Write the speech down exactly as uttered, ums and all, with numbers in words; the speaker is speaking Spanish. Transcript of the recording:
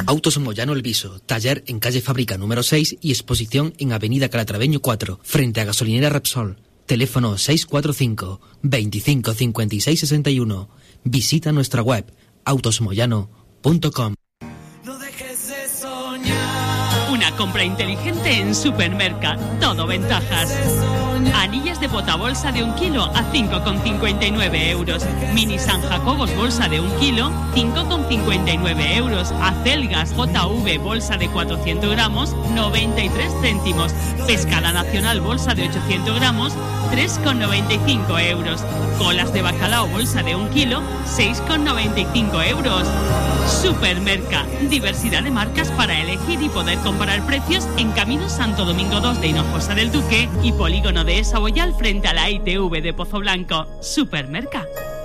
Autos Moyano El Viso, taller en calle Fábrica número seis y exposición en avenida Calatraveño cuatro, frente a gasolinera Repsol. Teléfono seis cuatro cinco, veinticinco cincuenta y seis sesenta y uno. Visita nuestra web autos moyano punto com. No dejes de soñar. Una compra inteligente en Supermerca. Todo ventajas. Anillas de pota bolsa de un kilo a cinco con cincuenta y nueve euros. Mini San Jacobos bolsa de un kilo, cinco con cincuenta y nueve euros. Acelgas J V bolsa de cuatrocientos gramos, noventa y tres céntimos. Pescada Nacional bolsa de ochocientos gramos, tres con noventa y cinco euros. Colas de bacalao bolsa de un kilo, seis con noventa y cinco euros. Supermerca. Diversidad de marcas para elegir y poder comparar precios en Camino Santo Domingo dos de Hinojosa del Duque y Polígono de Saboyal frente a la I T V de Pozo Blanco. Supermerca.